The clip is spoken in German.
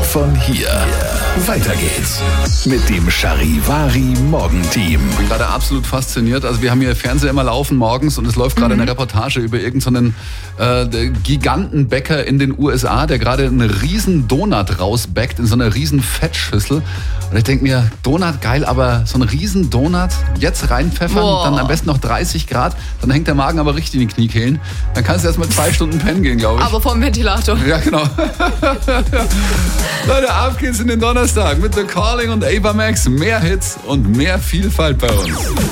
von hier. Weiter geht's mit dem Charivari Morgenteam. Ich bin gerade absolut fasziniert. Also wir haben hier Fernseher immer laufen morgens und es läuft gerade eine Reportage über irgendeinen Gigantenbäcker in den USA, der gerade einen riesen Donut rausbackt in so einer riesen Fettschüssel. Und ich denke mir, Donut geil, aber so einen riesen Donut jetzt reinpfeffern, dann am besten noch 30 Grad, dann hängt der Magen aber richtig in die Kniekehlen. Dann kannst du erst mal 2 Stunden pennen gehen, glaube ich. Aber vom Ventilator. Ja, genau. Leute, ab geht's in den Donnerstag mit The Calling und Ava Max. Mehr Hits und mehr Vielfalt bei uns.